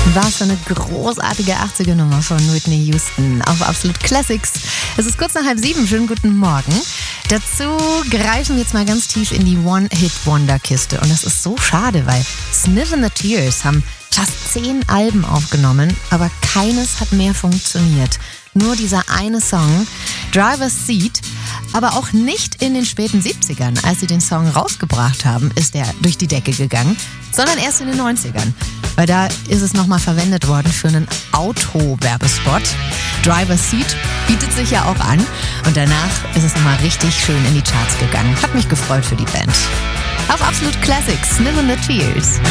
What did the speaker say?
Was für eine großartige 80er-Nummer von Whitney Houston auf Absolut Classics. Es ist kurz nach 6:30. Schönen guten Morgen. Dazu greifen wir jetzt mal ganz tief in die One-Hit-Wonder-Kiste. Und das ist so schade, weil Sniff and the Tears haben fast 10 Alben aufgenommen, aber keines hat mehr funktioniert. Nur dieser eine Song, Driver's Seat, aber auch nicht in den späten 70ern. Als sie den Song rausgebracht haben, ist er durch die Decke gegangen, sondern erst in den 90ern. Weil da ist es nochmal verwendet worden für einen Auto-Werbespot. Driver's Seat bietet sich ja auch an. Und danach ist es nochmal richtig schön in die Charts gegangen. Hat mich gefreut für die Band. Auf Absolut Classics, Sniff and the Tears.